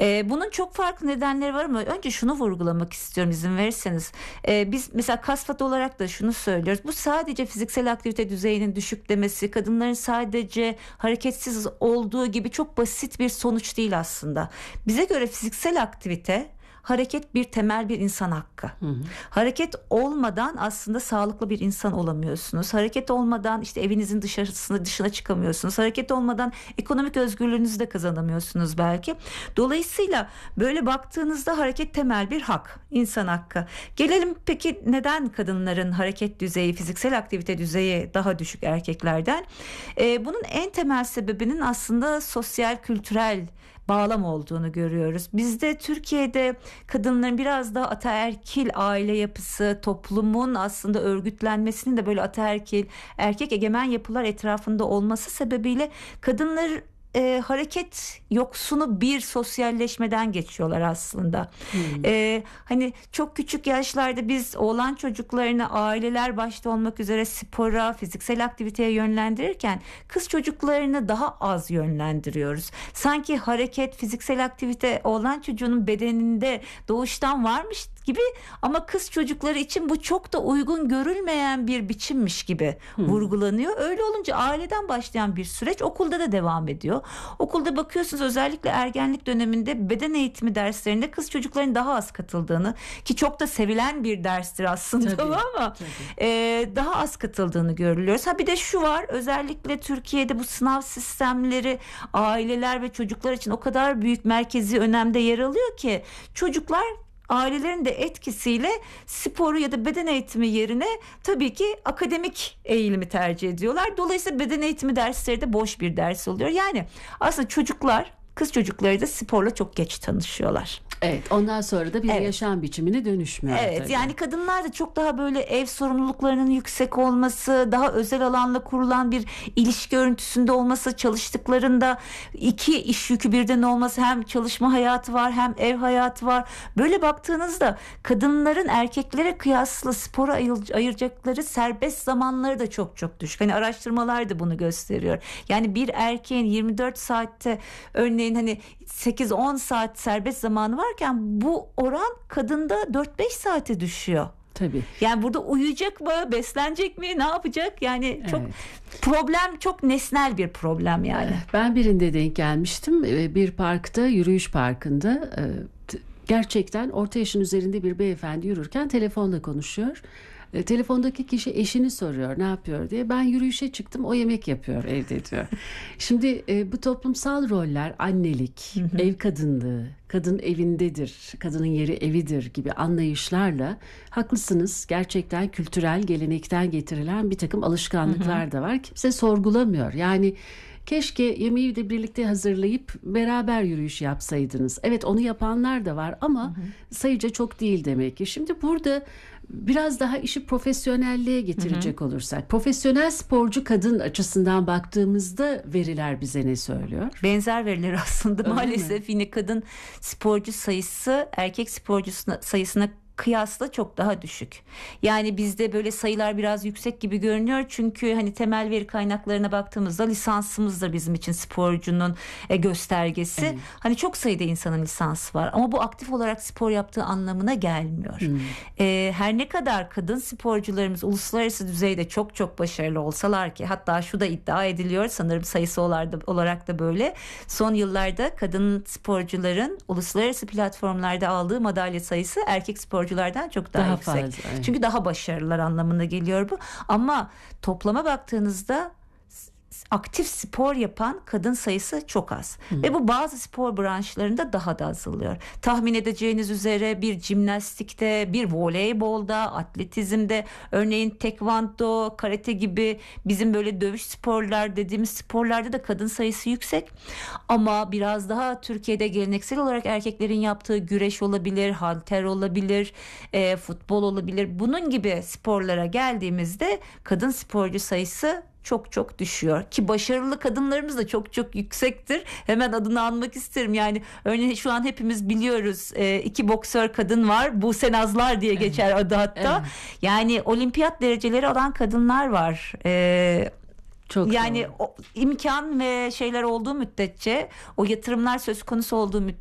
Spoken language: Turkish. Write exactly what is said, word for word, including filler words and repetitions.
Ee, bunun çok farklı nedenleri var ama önce şunu vurgulamak istiyorum izin verirseniz. Ee, biz mesela Kasfat olarak da şunu söylüyoruz. Bu sadece fiziksel aktivite düzeyinin düşük demesi, kadınların sadece hareketsiz olduğu gibi çok basit bir sonuç değil aslında. Bize göre fiziksel aktivite, hareket bir temel bir insan hakkı. Hı hı. Hareket olmadan aslında sağlıklı bir insan olamıyorsunuz. Hareket olmadan işte evinizin dışarısına dışına çıkamıyorsunuz. Hareket olmadan ekonomik özgürlüğünüzü de kazanamıyorsunuz belki. Dolayısıyla böyle baktığınızda hareket temel bir hak, insan hakkı. Gelelim peki neden kadınların hareket düzeyi, fiziksel aktivite düzeyi daha düşük erkeklerden? Ee, bunun en temel sebebinin aslında sosyal, kültürel bağlam olduğunu görüyoruz. Bizde Türkiye'de kadınların biraz daha ataerkil aile yapısı, toplumun aslında örgütlenmesinin de böyle ataerkil, erkek egemen yapılar etrafında olması sebebiyle kadınlar E, hareket yoksunu bir sosyalleşmeden geçiyorlar aslında. Hmm. E, hani çok küçük yaşlarda biz oğlan çocuklarını aileler başta olmak üzere spora, fiziksel aktiviteye yönlendirirken kız çocuklarını daha az yönlendiriyoruz. Sanki hareket, fiziksel aktivite oğlan çocuğunun bedeninde doğuştan varmış gibi ama kız çocukları için bu çok da uygun görülmeyen bir biçimmiş gibi hmm. vurgulanıyor. Öyle olunca aileden başlayan bir süreç okulda da devam ediyor. Okulda bakıyorsunuz özellikle ergenlik döneminde beden eğitimi derslerinde kız çocukların daha az katıldığını, ki çok da sevilen bir derstir aslında tabii, ama e, daha az katıldığını görülüyoruz. Ha bir de şu var, özellikle Türkiye'de bu sınav sistemleri aileler ve çocuklar için o kadar büyük merkezi önemde yer alıyor ki çocuklar ailelerin de etkisiyle sporu ya da beden eğitimi yerine tabii ki akademik eğilimi tercih ediyorlar. Dolayısıyla beden eğitimi dersleri de boş bir ders oluyor. Yani aslında çocuklar, kız çocukları da sporla çok geç tanışıyorlar. Evet, ondan sonra da bir evet. yaşam biçimine dönüşmüyor. Evet, tabii. yani kadınlar da çok daha böyle ev sorumluluklarının yüksek olması, daha özel alanla kurulan bir ilişki örüntüsünde olması, çalıştıklarında iki iş yükü birden olması, hem çalışma hayatı var hem ev hayatı var. Böyle baktığınızda kadınların erkeklere kıyasla spora ayıracakları serbest zamanları da çok çok düşük. Hani araştırmalar da bunu gösteriyor. Yani bir erkeğin yirmi dört saatte örneğin hani sekiz on saat serbest zamanı varken bu oran kadında dört beş saate düşüyor. Tabii. Yani burada uyuyacak mı, beslenecek mi, ne yapacak? Yani çok evet. problem, çok nesnel bir problem yani. Ben birinde denk gelmiştim. Bir parkta, yürüyüş parkında gerçekten orta yaşın üzerinde bir beyefendi yürürken telefonla konuşuyor. E, telefondaki kişi eşini soruyor ne yapıyor diye. Ben yürüyüşe çıktım, o yemek yapıyor evde diyor. Şimdi e, bu toplumsal roller, annelik, hı hı. ev kadınlığı, kadın evindedir, kadının yeri evidir gibi anlayışlarla, haklısınız, gerçekten kültürel gelenekten getirilen bir takım alışkanlıklar hı hı. da var. Kimse sorgulamıyor. Yani keşke yemeği de birlikte hazırlayıp beraber yürüyüş yapsaydınız. Evet, onu yapanlar da var ama hı hı. sayıca çok değil demek ki. Şimdi burada biraz daha işi profesyonelliğe getirecek hı hı. olursak, profesyonel sporcu kadın açısından baktığımızda veriler bize ne söylüyor? Benzer veriler aslında. Öyle maalesef mi? Yine kadın sporcu sayısı erkek sporcu sayısına kıyasla çok daha düşük. Yani bizde böyle sayılar biraz yüksek gibi görünüyor. Çünkü hani temel veri kaynaklarına baktığımızda lisansımız da bizim için sporcunun e, göstergesi. Evet. Hani çok sayıda insanın lisansı var. Ama bu aktif olarak spor yaptığı anlamına gelmiyor. Hmm. E, her ne kadar kadın sporcularımız uluslararası düzeyde çok çok başarılı olsalar ki, hatta şu da iddia ediliyor sanırım sayısı olarak da böyle. Son yıllarda kadın sporcuların uluslararası platformlarda aldığı madalya sayısı erkek sporculardan çok daha, daha yüksek. Fazla, evet. Çünkü daha başarılılar anlamına geliyor bu. Ama toplama baktığınızda aktif spor yapan kadın sayısı çok az. Hmm. Ve bu bazı spor branşlarında daha da azalıyor. Tahmin edeceğiniz üzere bir jimnastikte, bir voleybolda, atletizmde, örneğin tekvando, karate gibi bizim böyle dövüş sporlar dediğimiz sporlarda da kadın sayısı yüksek. Ama biraz daha Türkiye'de geleneksel olarak erkeklerin yaptığı güreş olabilir, halter olabilir, e, futbol olabilir. Bunun gibi sporlara geldiğimizde kadın sporcu sayısı çok çok düşüyor ki başarılı kadınlarımız da çok çok yüksektir. Hemen adını anmak isterim. Yani örneğin şu an hepimiz biliyoruz e, iki boksör kadın var. Buse Nazlar diye geçer evet. adı hatta. Evet. Yani olimpiyat dereceleri alan kadınlar var. E, Çok yani o, imkan ve şeyler olduğu müddetçe, o yatırımlar söz konusu olduğu müddetçe